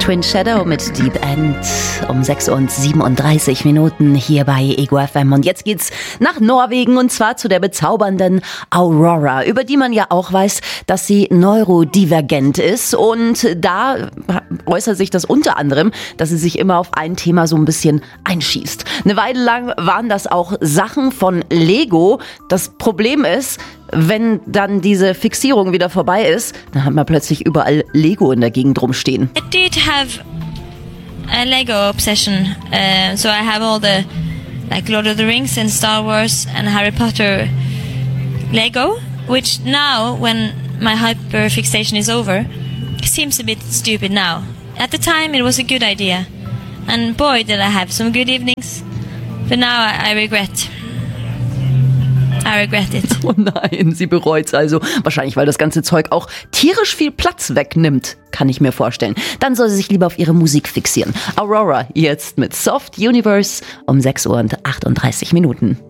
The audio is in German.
Twin Shadow mit Deep End um 6:37 hier bei Ego FM. Und jetzt geht's nach Norwegen und zwar zu der bezaubernden Aurora, über die man ja auch weiß, dass sie neurodivergent ist. Und da äußert sich das unter anderem, dass sie sich immer auf ein Thema so ein bisschen einschießt. Eine Weile lang waren das auch Sachen von Lego. Das Problem ist, wenn dann diese Fixierung wieder vorbei ist, dann hat man plötzlich überall Lego in der Gegend rumstehen. I did have a Lego obsession, so I have all the like Lord of the Rings and Star Wars and Harry Potter Lego, which now, when my hyperfixation is over, seems a bit stupid now. At the time it was a good idea, and boy did I have some good evenings, but now I regret it. Oh nein, sie bereut's also. Wahrscheinlich, weil das ganze Zeug auch tierisch viel Platz wegnimmt, kann ich mir vorstellen. Dann soll sie sich lieber auf ihre Musik fixieren. Aurora jetzt mit Soft Universe um 6:38.